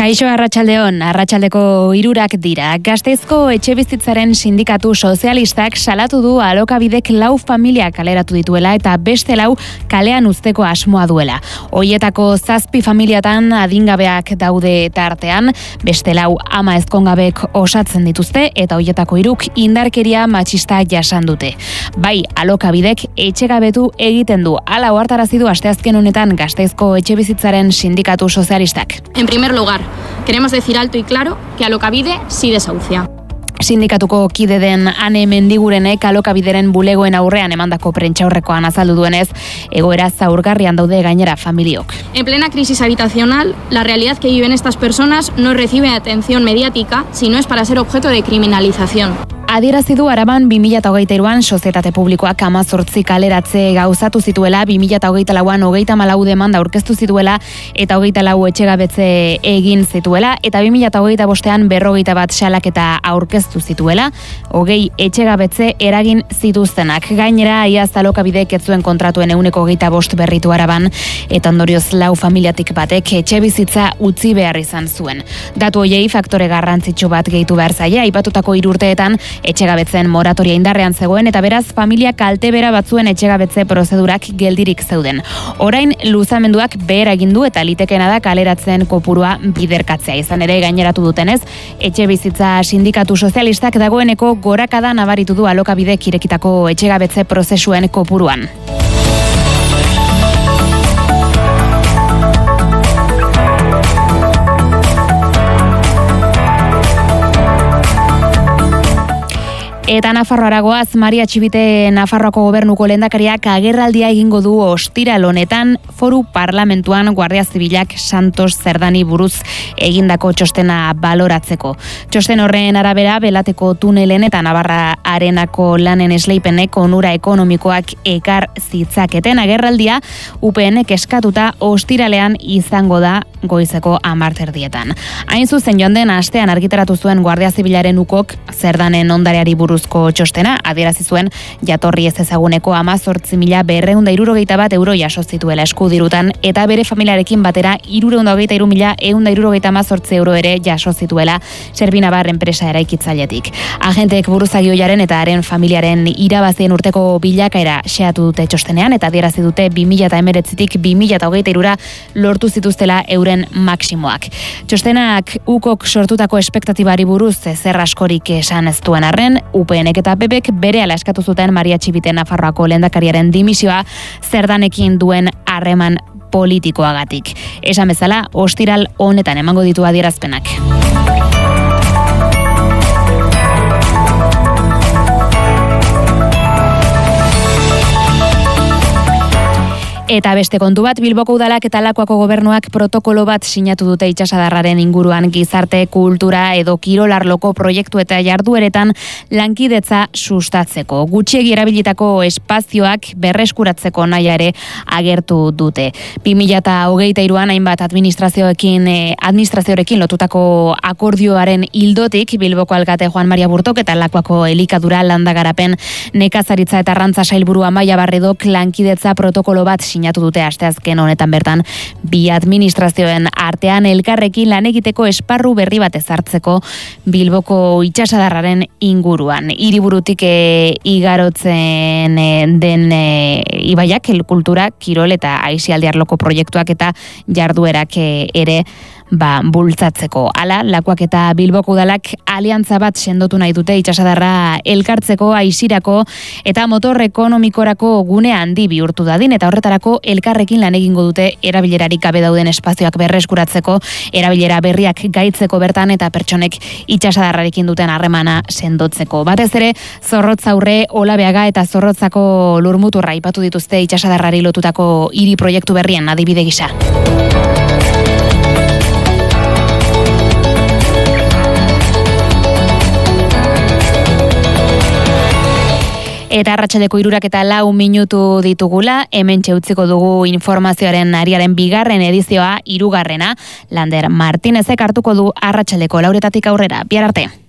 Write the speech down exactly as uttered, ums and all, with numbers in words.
Kaixo Arratsaldeon, arratsaldeko hirurak dira. Gasteizko etxebizitzaren sindikatu sozialistak salatu du Alokabidek lau familia kaleratu dituela eta beste lau kalean uzteko asmoa duela. Hoietako zazpi familiatan adingabeak daude tartean, beste lau ama ezkongabek osatzen dituzte eta hoietako hiruk indarkeria matxista jasan dute. Bai, Alokabidek etxegabetu egiten du. Hala ohartarazi du asteazken honetan Gasteizko etxebizitzaren sindikatu sozialistak. En primer lugar, queremos decir alto y claro que Alokabide sí desahucia. Sindikatuko kide den Ane Mendigurenek Alokabideren bulegoen aurrean emandako prentsaurrekoan azaldu duenez, egoera zaurgarrian daude gainera familiok. En plena crisis habitacional, la realidad que viven estas personas no recibe atención mediática, sino es para ser objeto de criminalización. Adierazi du Araban bi mila hogeita hiruan sozietate publikoak hamazortzi kaleratze gauzatu zituela, bi mila hogeita lauan hogeita hamalau demanda aurkeztu zituela eta hogeita lau etxegabetze egin zituela eta bi mila hogeita bostean berrogeita bat salaketa aurkeztu zituela, hogei etxegabetze eragin zituztenak. Gainera, iaz Alokabidek ez zuen kontratuen ehuneko hogeita bost berritu Araban eta ondorioz lau familiatik batek etxebizitza utzi behar izan zuen. Datu hoiei faktore garrantzitsu bat gehitu behar zaia, aipatutako hiru urteetan etxegabetzen moratoria indarrean zegoen eta beraz familia kaltebera batzuen etxegabetze prozedurak geldirik zeuden. Orain luzamenduak behera egin du eta litekeena da kaleratzen kopurua biderkatzea. Izan ere gaineratu dutenez, etxebizitza sindikatu sozialistak dagoeneko gorakada nabaritu du Alokabidek irekitako etxegabetze prozesuen kopuruan. Eta Nafarroara goaz, Maria Txibite Nafarroako gobernuko lehendakariak agerraldia egingo du ostiral honetan foru parlamentuan Guardia Zibilak Santos Zerdani buruz egindako txostena baloratzeko. Txosten horren arabera, Belateko tunelen eta Navarra Arenako lanen esleipenek onura ekonomikoak ekar zitzaketen agerraldia U P Nek eskatuta ostiralean izango da goizeko hamarterdietan. Hain zuzen joan den astean argitaratu zuen Guardia Zibilaren ukok Zerdanen ondareari buruz txostena, adierazi zuen jatorri ez ezaguneko hamazortzi mila berrehun eta hirurogeita bat euro jaso zituela eskudirutan eta bere familiarekin batera hirurehun eta hogeita hiru mila ehun eta hirurogeita hamazortzi euro ere jaso zituela Serbinabar enpresa eraikitzailetik. Agenteek buruzagi ohiaren eta haren familiaren irabazien urteko bilakaera xeatu dute txostenean eta adierazi dute bi mila hemeretzitik bi mila hogeita hirura lortu zituztela euren maksimoak. Txostenak ukok sortutako espektatibari buruz zer askorik esan ez duen arren, U P Nek eta P Pek berehala eskatu zuten Maria Txibite Nafarroako lehendakariaren dimisioa Zerdanekin duen harreman politikoagatik. Esan bezala, ostiral honetan emango ditu adierazpenak. Eta beste kontu bat, Bilboko udalak eta Lakuako gobernuak protokolo bat sinatu dute itsasadarraren inguruan gizarte, kultura edo kirolarloko proiektu eta jardueretan lankidetza sustatzeko. Gutxiegi erabilitako espazioak berreskuratzeko naia ere agertu dute. bi mila hogeita hiruan hainbat administrazioekin administrazioarekin lotutako akordioaren ildotik Bilboko alkate Juan Maria Burtok eta Lakuako elikadura landagarapen nekazaritza eta arrantza sailburu Amaia Barredok lankidetza protokolo bat sinatu dute asteazken honetan bertan bi administrazioen artean elkarrekin lan egiteko esparru berri bat ezartzeko Bilboko itsasadarraren inguruan. Hiriburutik e, igarotzen e, den e, ibaiak, kultura, kirol eta aisialdi arloko proiektuak eta jarduerak e, ere ba, bultzatzeko. Hala, Lakuak eta Bilboko udalak aliantza bat sendotu nahi dute itsasadarra elkartzeko, aisirako eta motor ekonomikorako gune handi bihurtu dadin eta horretarako elkarrekin lan egingo dute erabilerarik gabe dauden espazioak berreskuratzeko, erabilera berriak gaitzeko bertan eta pertsonek itsasadarrarekin duten harremana sendotzeko. Batez ere, Zorrotzaurre, Olabeaga eta Zorrotzako lurmuturra aipatu dituzte itsasadarrari lotutako hiri proiektu berrien adibide gisa. Eta arratsaldeko hirurak eta lau minutu ditugula, hementxe utziko dugu informazioaren ariaren bigarren edizioa, hirugarrena, Lander Martinezek hartuko du arratsaldeko lauretatik aurrera. Bihar arte.